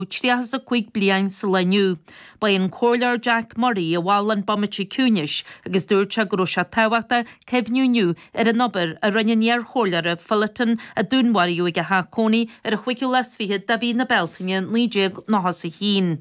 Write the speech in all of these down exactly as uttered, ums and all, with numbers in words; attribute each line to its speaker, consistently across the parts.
Speaker 1: Trias a quick blian sa leniu. Ba an Corler Jack Murray a Wallan Bomachi Cunish agus dúirte go se táhachta cefniú ar a nobar a rinnear cholar a Fullerton a dúnwaríú ag a hácóní ar a chuiciú lesfihe David na Beltinge lídéag náhas a hín.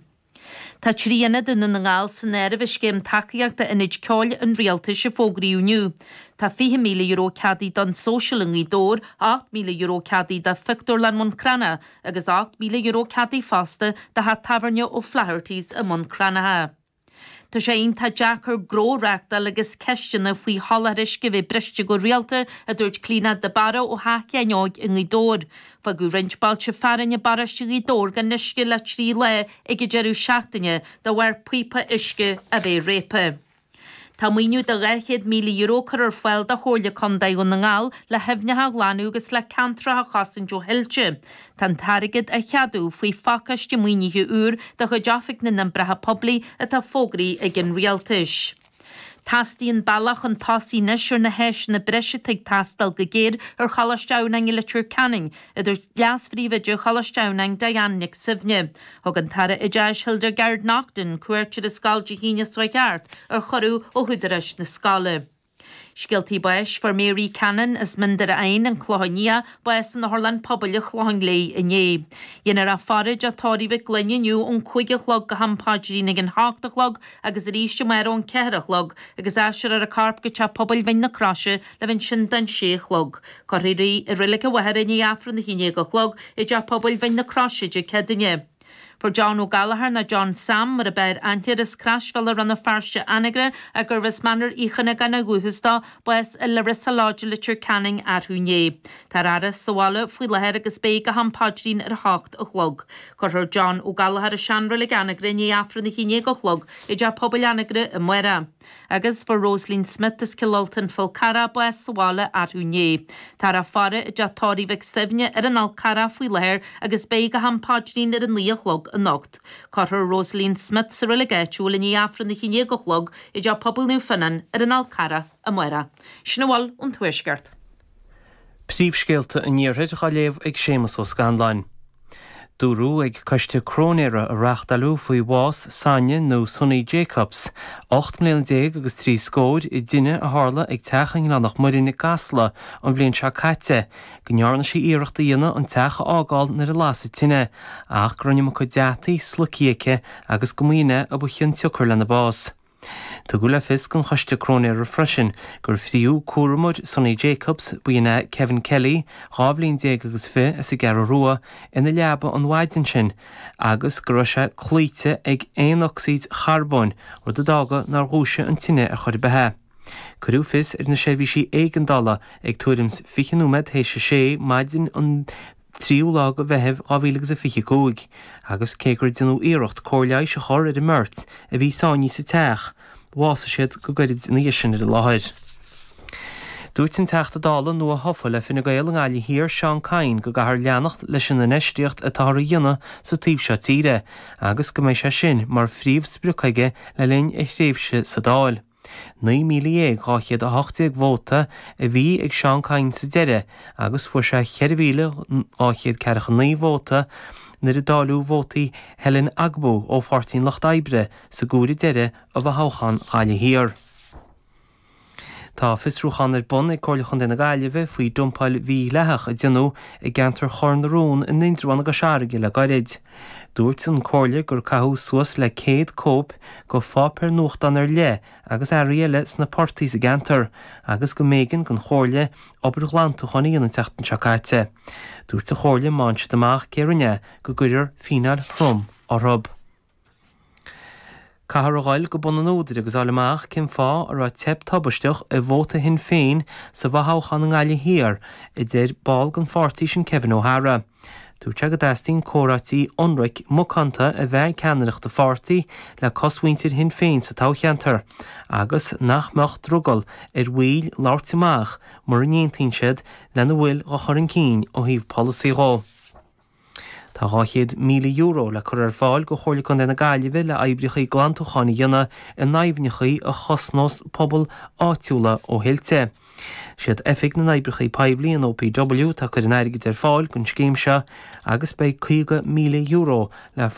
Speaker 1: Tá tríanna duna na ngáil san éir bheith céim takeíachta inid ceáil an rialta se fógraíúniu. Tá fiche míle euro cadí don social in í dór, acht míle euro cadí da fictor lan Moncrana, agus acht míle euro cadí fasta da ha taverne ó Flaherty's a Moncrana. Tá sé ein tá Jackar gróreachta agus ceistena faoi halarisce bheith briste go rialta a dúirt clína de bara ó haceaneog in í dór. Fa go rinchbalse farinne bariste í dór gan nisce le trí le ag jeú seachtaine da war puipa isce a bheith répe. Tá muoinú de réchéad míle euro ar fáil de chóirle condaigh na ngáil le hefnethe glanú agus le cantratha chasan Jo Hilche. Tá tarigid a cheadú faoi facaiste muoinethe úr de chu deaffic na bretha poblí a tá fógraí ag an rialtais. Tastíon bailach an tasí nisir na heis na breise teag tastal go géir ar chalasteánang i litir canning, idir glasfríomide chalasteánang Diannic sibne. Thug an tara i deis Hilda Gerd Nocton cuairtir a scáilde híine soigart ar chorú ó thuidiris na scála. Sgiltí bais for Mary Cannon is mindar ein an chláhainnia bais an Horland pobl a chláhain lei iné. Ienar a farid a táríbh glynniu ón chuige chlog go hampáidrínig an háchtachlog agus a ríiste mar ón ceirachlog agus eisiir ar a carp go te pobl bhain na crase le bhain sin den sé chlog. Corrirí i rilik a wahar in afran na híine go chlog i de pobl bhain na crase de cedinne. For John O'Gallagher na John Sam mar a beir antir is crashfell ar an a farse anigre a gur vis manner íchanna gan a guhusda bais a Larissa Lodgeliture Canning ar húné. Tar aras sawala fwy leher agus beig a hampádrín ar hacht a chlog. Cor John O'Gallagher a seanra le anigre ní afran na híine go chlog i ja pobl anigre a muera. Agus for Roslyn Smith is Killalton Fulcara bais sawala ar húné. Tar a fara i ja tori vig sivne ar an alcara fwy leher agus beig a hampádrín ar an lia chlog a nocht. Carter Rosaline Smith sa relegéitiúil in í afran na híine go chlog i de pobl nú fannan ar an alcara a muera. Snúil ón tuaisgart.
Speaker 2: Príomhscéalta in níorthaid a léamh ag Séamus ó Scanlain. Dúrú ag coiste crónéire a reachtalú faoi bhás Sanya nó Sonny Jacobs, ocht mbliana déag agus trí scóid i duine a hála ag teaching lánach muirinna gasla an bblion se caite, go nearna sí iireachta dhéana an teacha ágáil nar a lása tine, ach grunne go deataí slocíice agus go muoine a buchan tiocr le na bás. Tá go le fis gon choiste crónéir freisin gur fríú cuaramid Sonny Jacobs buíonna Kevin Kelly rábhlíonn déag agus fi is i gar rua ina leaba an bhaidin sin agus gur se clúite ag éon oxíd charbón or do dága nar rúise an tine ar chuir bethe. Curú fis ar na seirbhísí éigen dala ag tuairim's fichanúmed hééis sé maidin an tríú lá go bheitheh ábhílagus a fiche cóig, agus cégur dinú iirecht cóirleid se chor ar a mirt a bhí sáinní sa teach, bhása siad go gairid na dhisin ar a láthir. Dúirt sin teachta dála nua hofa le finna gael an gáile hir Sean Cain go gahar leannacht leis an neisteocht a tára dhéana sa tíbse tíre, agus go méid se sin mar phríomh sprucaige le linn ag réimhse sa dáil. Ní míle éag gáchiad a hochtaíag bhóta a bhí ag Sean Cain sa deire, agus fuair se cheirmhíle gáchiad ceircha ní bhóta nar a dáliú bhótaí Helen Agbo ó Fortín Locht Ibre sa gúra deire a bh háchan gáile hir. Tá fisrúchan ar bon ag cóirlachan den na gaiileh faoi dumpáil bhí lethach a dionú ag gantar chorn rún in nintrúna go seaige le gairid. Dúirt an cóirle gur cathú suas le céad cóp go fápar nuachtan ar le agus ar réile sna portí sa gantar, agus go mégan gon chóirle obair glantu chunaí an teachtan seacaite. Dúirt a chóirle máinte amach céirinne go gcuidir fínar chrum ó rob. Cahar a ghail go buna nóidir agus álamach cin fá ar a teb tabbaisteach a bhóta hin féin sa bhathchan an gáile hir i dtéir ball gan fortí sin Kevin O'Hara. Dúirt go dastín córatí onric mucanta a bheith ceannach de fortí le coshaintir hin féin sa tácheantar, agus nach meach drugal ar bhuail láirtimach mar an éontainn siad lena bhfuil go chur an cín ó híomh policy rá. Tá háchéad míle euro le chur ar fáil go chóirla chun na gaiileh le ebrichaí glantóchaní dhéanana i naimhnechaí a chosnós pobl áitiúla ó héilte. Siad effig na naibrichaí peblion ó P W tá chur an airgid ar fáil gon scéim se agus beidh cíoga míle euro le